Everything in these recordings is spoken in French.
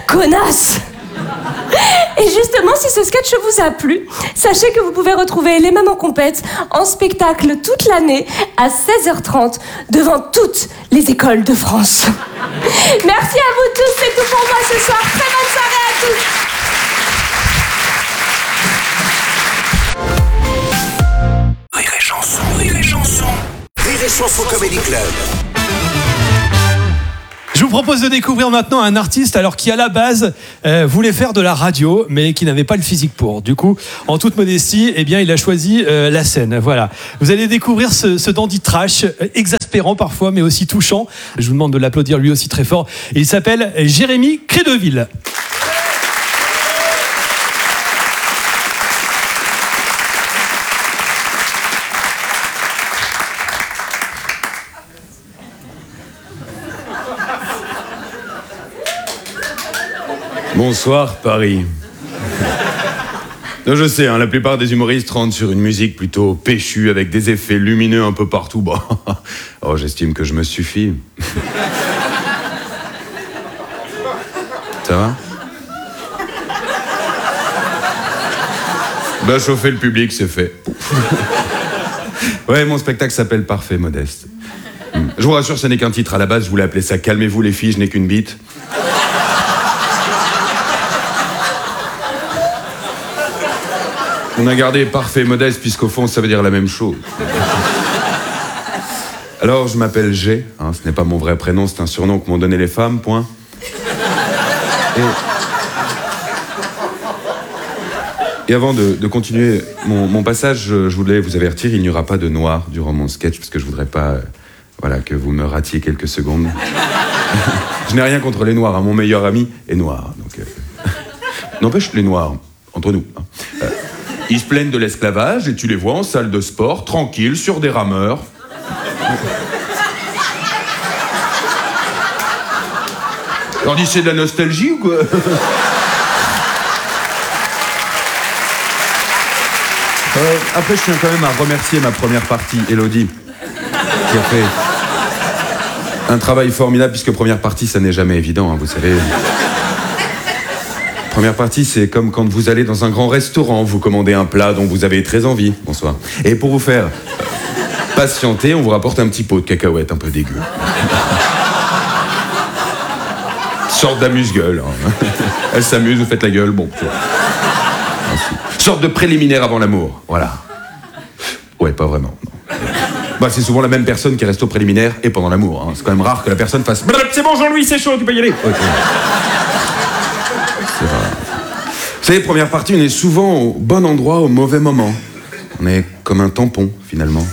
Connasse! Et justement, si ce sketch vous a plu, sachez que vous pouvez retrouver Les Mamans Compètes en spectacle toute l'année à 16h30 devant toutes les écoles de France. Merci à vous tous, c'est tout pour moi ce soir. Très bonne soirée à tous. Rire et chanson, rire et chanson. Rire et chanson Comedy Club. Je vous propose de découvrir maintenant un artiste alors qui à la base voulait faire de la radio mais qui n'avait pas le physique pour. Du coup, en toute modestie, eh bien, il a choisi la scène. Voilà. Vous allez découvrir ce dandy trash, exaspérant parfois mais aussi touchant. Je vous demande de l'applaudir lui aussi très fort. Il s'appelle Jérémy Crédeville. Bonsoir Paris. Non, je sais, la plupart des humoristes rentrent sur une musique plutôt péchue avec des effets lumineux un peu partout. Bon, oh, j'estime que je me suffis. Ça va? Bah, chauffer le public, c'est fait. Ouais, mon spectacle s'appelle Parfait Modeste. Je vous rassure, ce n'est qu'un titre. À la base, je voulais appeler ça Calmez-vous les filles, je n'ai qu'une bite. On a gardé Parfait Modeste puisqu'au fond ça veut dire la même chose. Alors je m'appelle G, ce n'est pas mon vrai prénom, c'est un surnom que m'ont donné les femmes, point. Et avant de continuer mon passage, je voulais vous avertir, il n'y aura pas de noir durant mon sketch parce que je voudrais pas que vous me ratiez quelques secondes. Je n'ai rien contre les noirs, mon meilleur ami est noir. Donc, n'empêche les noirs, entre nous. Ils se plaignent de l'esclavage et tu les vois en salle de sport, tranquilles, sur des rameurs. Alors dis, c'est de la nostalgie ou quoi? Après, je tiens quand même à remercier ma première partie, Elodie, qui a fait un travail formidable, puisque première partie, ça n'est jamais évident, vous savez. Première partie, c'est comme quand vous allez dans un grand restaurant, vous commandez un plat dont vous avez très envie. Bonsoir. Et pour vous faire patienter, on vous rapporte un petit pot de cacahuètes un peu dégueu. Sorte d'amuse-gueule. Elle s'amuse, vous faites la gueule, bon. Sorte de préliminaire avant l'amour, voilà. Ouais, pas vraiment, non. Bah, c'est souvent la même personne qui reste au préliminaire et pendant l'amour. C'est quand même rare que la personne fasse « C'est bon, Jean-Louis, c'est chaud, tu peux y aller. Okay. Vous savez, première partie, on est souvent au bon endroit au mauvais moment. On est comme un tampon, finalement.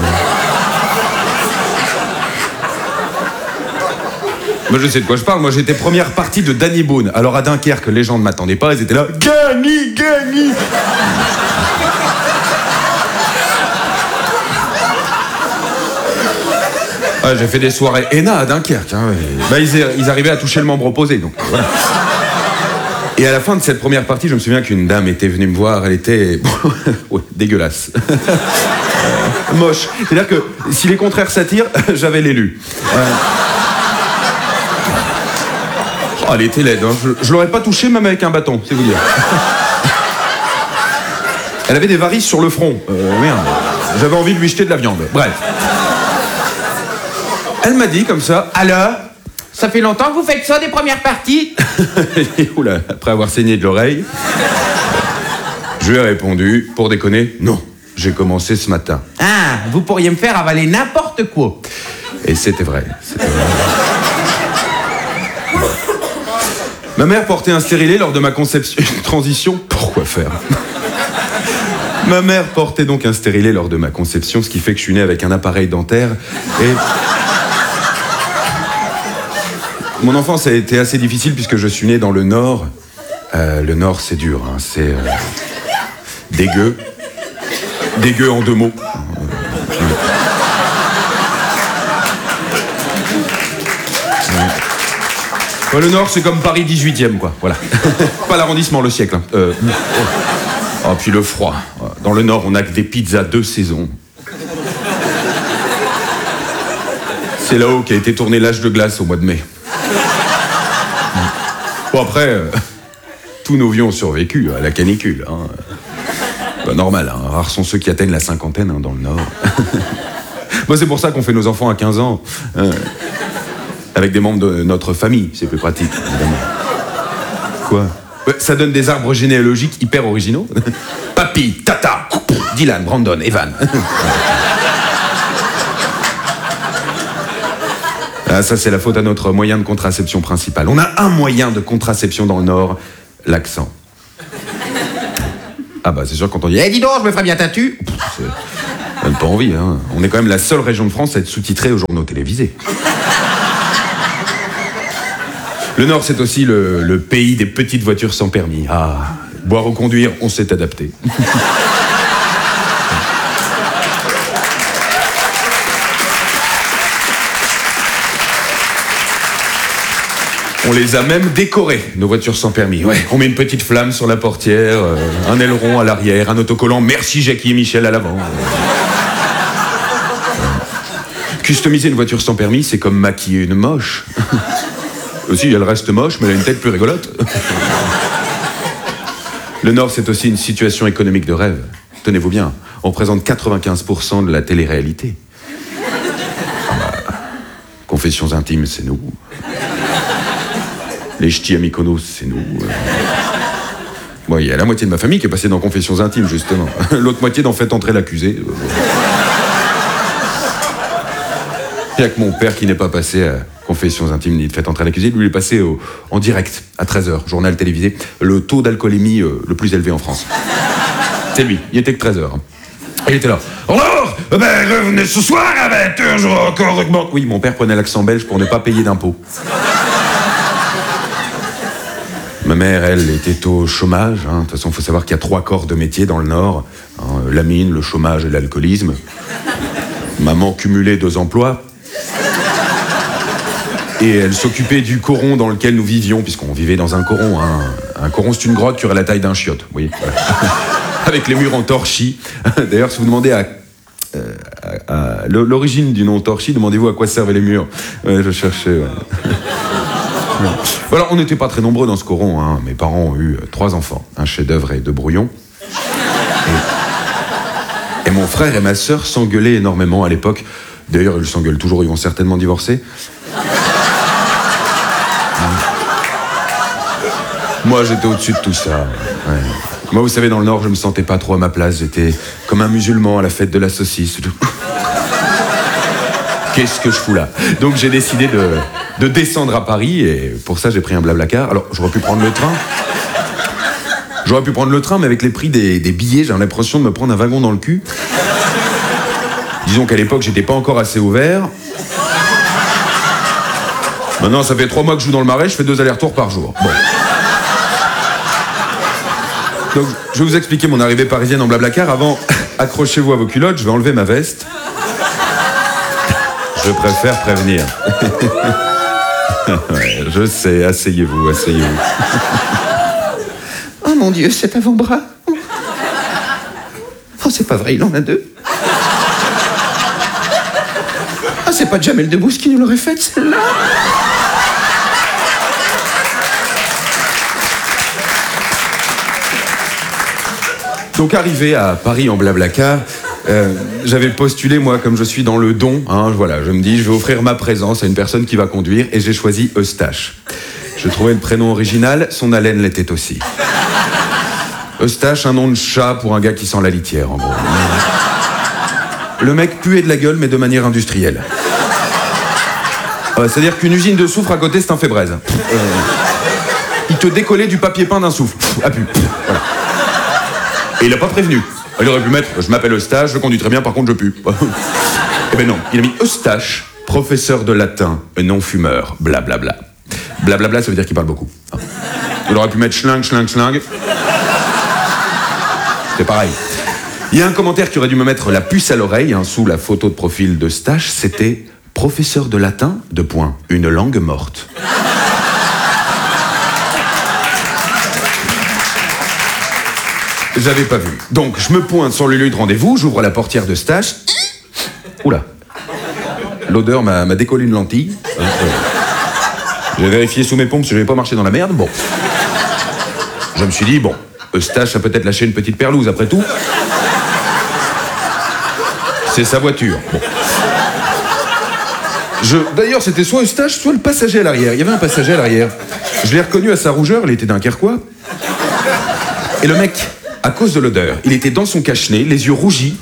Moi, je sais de quoi je parle. Moi, j'étais première partie de Danny Boone. Alors, à Dunkerque, les gens ne m'attendaient pas. Ils étaient là. Gagny, Gagny. Ah, j'ai fait des soirées ENA à Dunkerque. Bah, ils arrivaient à toucher le membre opposé, donc voilà. Et à la fin de cette première partie, je me souviens qu'une dame était venue me voir, elle était ouais, dégueulasse. Moche. C'est-à-dire que si les contraires s'attirent, j'avais l'élu. Oh, elle était laide, je l'aurais pas touchée même avec un bâton, c'est vous dire. Elle avait des varices sur le front. Merde. J'avais envie de lui jeter de la viande. Bref. Elle m'a dit comme ça, alors, ça fait longtemps que vous faites ça des premières parties? Oula, après avoir saigné de l'oreille, je lui ai répondu, pour déconner, non, j'ai commencé ce matin. Ah, vous pourriez me faire avaler n'importe quoi. Et c'était vrai, c'était vrai. Ma mère portait un stérilet lors de ma conception. Une transition, pourquoi faire? Ma mère portait donc un stérilet lors de ma conception, ce qui fait que je suis né avec un appareil dentaire et... Mon enfance a été assez difficile puisque je suis né dans le Nord. Le Nord, c'est dur, c'est dégueu. Dégueu en 2 mots. Le Nord, c'est comme Paris 18e, quoi. Voilà. Pas l'arrondissement, le siècle. Oh, puis le froid. Dans le Nord, on n'a que des pizzas 2 saisons. C'est là-haut qu'a été tourné l'âge de glace au mois de mai. Bon, après, tous nos vieux ont survécu à la canicule. Hein. Bah, normal, hein. Rares sont ceux qui atteignent la cinquantaine hein, dans le Nord. Moi, c'est pour ça qu'on fait nos enfants à 15 ans. Avec des membres de notre famille, c'est plus pratique, évidemment. Quoi ? Ça donne des arbres généalogiques hyper originaux. Papy, Tata, Dylan, Brandon, Evan. Ah, ça, c'est la faute à notre moyen de contraception principal. On a un moyen de contraception dans le Nord, l'accent. Ah bah, c'est sûr, quand on dit « Eh, dis donc, je me ferais bien tatu !» Ça donne pas envie, hein. On est quand même la seule région de France à être sous-titrée aux journaux télévisés. Le Nord, c'est aussi le pays des petites voitures sans permis. Ah, boire ou conduire, on s'est adapté. On les a même décorées, nos voitures sans permis. Ouais, on met une petite flamme sur la portière, un aileron à l'arrière, un autocollant « Merci Jackie et Michel » à l'avant. Customiser une voiture sans permis, c'est comme maquiller une moche. Aussi, elle reste moche, mais elle a une tête plus rigolote. Le Nord, c'est aussi une situation économique de rêve. Tenez-vous bien, on représente 95% de la télé-réalité. Confessions intimes, c'est nous. Les ch'tis à Mykonos, c'est nous. Bon, il y a la moitié de ma famille qui est passée dans Confessions intimes, justement. L'autre moitié dans Faites entrer l'accusé. Il n'y a que mon père qui n'est pas passé à Confessions intimes ni de Faites entrer l'accusé. Lui, il est passé en direct, à 13h, journal télévisé. Le taux d'alcoolémie le plus élevé en France. C'est lui, il était que 13h. Il était là. Alors, revenez ce soir à 20h, j'aurai encore augmenté. Oui, mon père prenait l'accent belge pour ne pas payer d'impôts. Ma mère, elle, était au chômage. Hein. De toute façon, il faut savoir qu'il y a 3 corps de métier dans le Nord. Hein, la mine, le chômage et l'alcoolisme. Maman cumulait 2 emplois. Et elle s'occupait du coron dans lequel nous vivions, puisqu'on vivait dans un coron. Hein. Un coron, c'est une grotte qui aurait la taille d'un chiotte. Vous voyez, voilà. Avec les murs en torchis. D'ailleurs, si vous demandez à l'origine du nom torchis, demandez-vous à quoi servaient les murs. Ouais, je cherchais... Ouais. Voilà, on n'était pas très nombreux dans ce coron. Hein. Mes parents ont eu 3 enfants, un chef-d'œuvre et 2 brouillons. Et mon frère et ma sœur s'engueulaient énormément à l'époque. D'ailleurs, ils s'engueulent toujours, ils vont certainement divorcer. Moi, j'étais au-dessus de tout ça. Ouais. Moi, vous savez, dans le Nord, je me sentais pas trop à ma place. J'étais comme un musulman à la fête de la saucisse. Qu'est-ce que je fous là? Donc j'ai décidé de descendre à Paris et pour ça j'ai pris un Blablacar. Alors j'aurais pu prendre le train. Mais avec les prix des billets, j'ai l'impression de me prendre un wagon dans le cul. Disons qu'à l'époque j'étais pas encore assez ouvert. Maintenant ça fait 3 mois que je joue dans le Marais, je fais 2 allers-retours par jour. Bon. Donc je vais vous expliquer mon arrivée parisienne en Blablacar. Avant, accrochez-vous à vos culottes, je vais enlever ma veste. Je préfère prévenir. Ouais, je sais, asseyez-vous. Oh mon Dieu, cet avant-bras. Oh, c'est pas vrai, il en a 2. Ah, c'est pas Jamel Debbouze qui nous l'aurait faite, celle-là. Donc arrivé à Paris en Blablacar, j'avais postulé, moi, comme je suis dans le don, hein, voilà, je me dis, je vais offrir ma présence à une personne qui va conduire, et j'ai choisi Eustache. Je trouvais le prénom original, son haleine l'était aussi. Eustache, un nom de chat pour un gars qui sent la litière, en gros. Le mec puait de la gueule, mais de manière industrielle. C'est-à-dire qu'une usine de soufre à côté, c'est un fait braise. Il te décollait du papier peint d'un souffle. Ah pu. Voilà. Et il a pas prévenu. Il aurait pu mettre « Je m'appelle Eustache, je conduis très bien, par contre je pue ». Eh ben non, il a mis Eustache, professeur de latin, non-fumeur, blablabla. Blablabla, ça veut dire qu'il parle beaucoup. Il aurait pu mettre schling. C'est pareil. Il y a un commentaire qui aurait dû me mettre la puce à l'oreille, hein, sous la photo de profil d'Eustache, c'était « Professeur de latin, une langue morte ». J'avais pas vu. Donc, je me pointe sur le lieu de rendez-vous, j'ouvre la portière de Eustache. Oula. L'odeur m'a décollé une lentille. J'ai vérifié sous mes pompes si je n'avais pas marché dans la merde. Bon. Je me suis dit, bon, Eustache a peut-être lâché une petite perlouse après tout. C'est sa voiture. Bon. D'ailleurs, c'était soit Eustache, soit le passager à l'arrière. Il y avait un passager à l'arrière. Je l'ai reconnu à sa rougeur, il était dunkerquois. Et le mec, à cause de l'odeur, il était dans son cache-nez, les yeux rougis,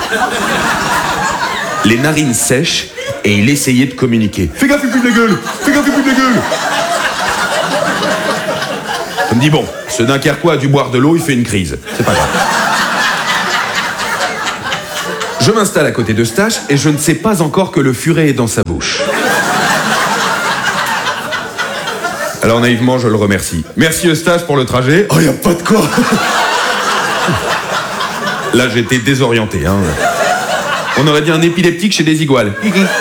les narines sèches, et il essayait de communiquer. Fais gaffe, il pue de la gueule! Fais gaffe, il pue de la gueule! Je me dis, bon, ce dunkerquois a dû boire de l'eau, il fait une crise. C'est pas grave. Je m'installe à côté d'Eustache et je ne sais pas encore que le furet est dans sa bouche. Alors naïvement, je le remercie. Merci Eustache pour le trajet. Oh, y a pas de quoi. Là, j'étais désorienté. Hein. On aurait dit un épileptique chez des iguales.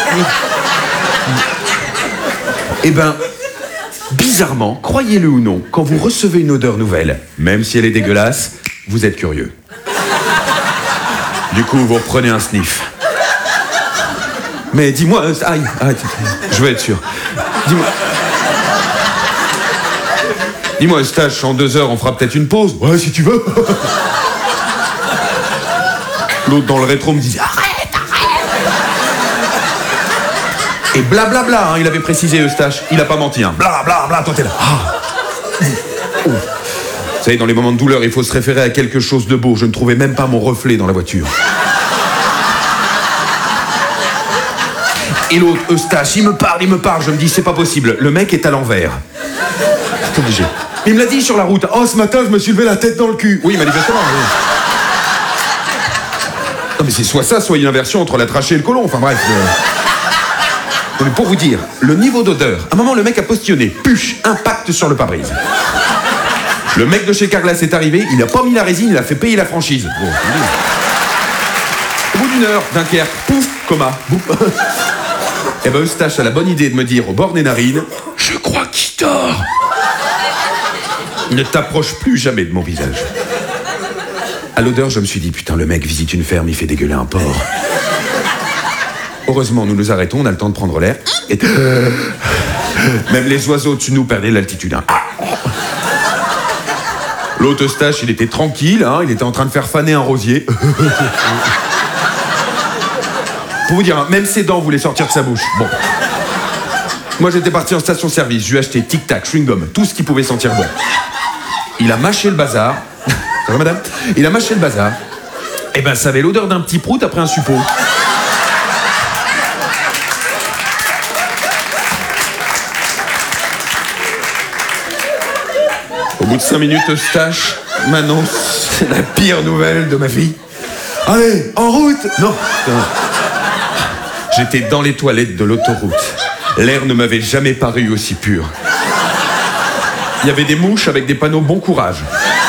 Eh ben, bizarrement, croyez-le ou non, quand vous recevez une odeur nouvelle, même si elle est dégueulasse, vous êtes curieux. Du coup, vous reprenez un sniff. Mais dis-moi... Aïe, je veux être sûr. Dis-moi, Eustache, en 2 heures, on fera peut-être une pause. Ouais, si tu veux. L'autre dans le rétro me disait... Arrête. Et blablabla, hein, il avait précisé, Eustache. Il a pas menti, hein. Blablabla, toi t'es là. Oh. Vous savez, dans les moments de douleur, il faut se référer à quelque chose de beau. Je ne trouvais même pas mon reflet dans la voiture. Et l'autre, Eustache, il me parle. Je me dis, c'est pas possible. Le mec est à l'envers. C'est obligé. Il me l'a dit sur la route. Oh, ce matin, je me suis levé la tête dans le cul. Oui, manifestement. Oui. Non, mais c'est soit ça, soit une inversion entre la trachée et le côlon. Enfin, bref. Non, mais pour vous dire, le niveau d'odeur. À un moment, le mec a postillonné. Puche, impact sur le pare-brise. Le mec de chez Carglass est arrivé, il a pas mis la résine, il a fait payer la franchise. Bon, au bout d'1 heure, Dunkerque, pouf, coma. Et ben Eustache a la bonne idée de me dire au bord des narines, je crois qu'il dort. Ne t'approche plus jamais de mon visage. À l'odeur, je me suis dit, putain, le mec visite une ferme, il fait dégueuler un porc. Heureusement, nous nous arrêtons, on a le temps de prendre l'air. Et... Même les oiseaux au-dessus de nous perdaient l'altitude. Hein. L'autre Eustache, il était tranquille, hein, il était en train de faire faner un rosier. Pour vous dire, hein, même ses dents voulaient sortir de sa bouche. Bon. Moi, j'étais parti en station-service, je lui ai acheté tic-tac, chewing-gum, tout ce qui pouvait sentir bon. Il a mâché le bazar. Ça va, madame? Il a mâché le bazar. Et ben, ça avait l'odeur d'un petit prout après un suppôt. Au bout de 5 minutes, Eustache m'annonce la pire nouvelle de ma vie. Allez, en route! Non. J'étais dans les toilettes de l'autoroute. L'air ne m'avait jamais paru aussi pur. Il y avait des mouches avec des panneaux bon courage.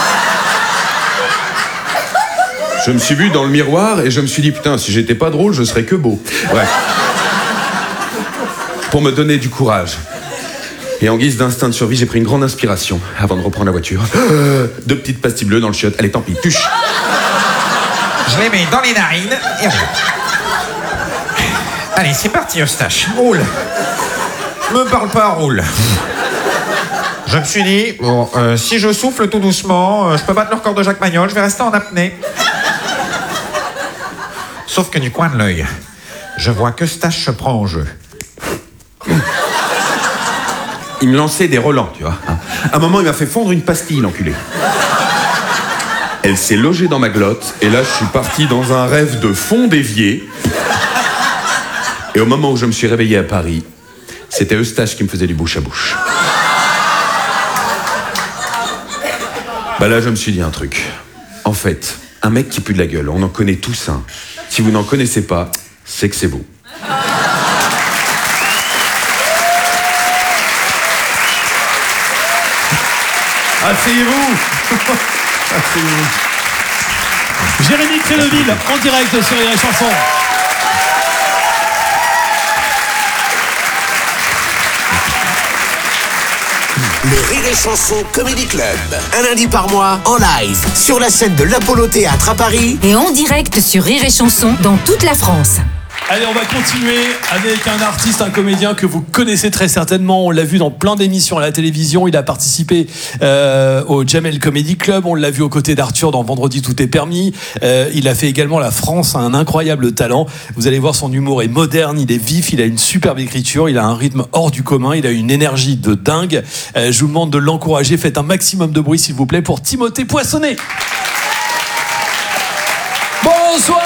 Je me suis vu dans le miroir et je me suis dit, putain, si j'étais pas drôle, je serais que beau. Bref. Pour me donner du courage. Et en guise d'instinct de survie, j'ai pris une grande inspiration avant de reprendre la voiture. 2 petites pastilles bleues dans le chiotte. Allez, tant pis, tuche. Je les mets dans les narines et roule. Allez, c'est parti, Eustache. Roule. Me parle pas, roule. Je me suis dit, bon, si je souffle tout doucement, je peux battre le record de Jacques Magnol, je vais rester en apnée. Sauf que du coin de l'œil, je vois qu'Eustache se prend en jeu. Il me lançait des relents, tu vois. À un moment, il m'a fait fondre une pastille, l'enculé. Elle s'est logée dans ma glotte, et là, je suis parti dans un rêve de fond d'évier. Et au moment où je me suis réveillé à Paris, c'était Eustache qui me faisait du bouche à bouche. Bah là, je me suis dit un truc. En fait, un mec qui pue de la gueule, on en connaît tous un. Si vous n'en connaissez pas, c'est que c'est vous. Asseyez-vous. Asseyez-vous. Jérémy Créneville, en direct sur les chansons. Le Rire et Chanson Comedy Club. Un lundi par mois, en live, sur la scène de l'Apollo Théâtre à Paris. Et en direct sur Rire et Chanson dans toute la France. Allez, on va continuer avec un artiste, un comédien que vous connaissez très certainement. On l'a vu dans plein d'émissions à la télévision. Il a participé au Jamel Comedy Club. On l'a vu aux côtés d'Arthur dans Vendredi tout est permis. Il a fait également La France a un incroyable talent. Vous allez voir, son humour est moderne, il est vif, il a une superbe écriture, il a un rythme hors du commun, il a une énergie de dingue. Je vous demande de l'encourager. Faites un maximum de bruit, s'il vous plaît, pour Timothée Poissonnet. Bonsoir.